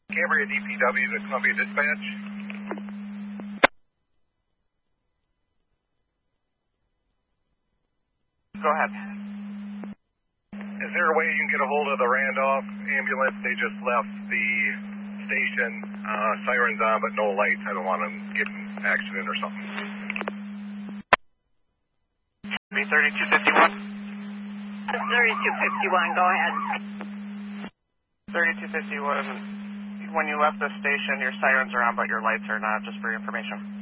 Cambria DPW to Columbia Dispatch. Go ahead. Is there a way you can get a hold of the Randolph ambulance? They just left the station, sirens on but no lights. I don't want them to get in an accident or something. B3251. 3251, go ahead. 3251, when you left the station, your sirens are on but your lights are not, just for your information.